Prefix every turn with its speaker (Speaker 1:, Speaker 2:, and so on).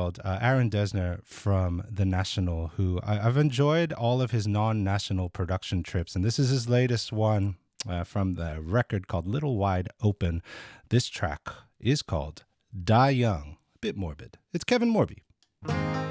Speaker 1: called Aaron Dessner from The National, who I've enjoyed all of his non-national production trips, and this is his latest one from the record called Little Wide Open. This track is called Die Young. A bit morbid. It's Kevin Morby.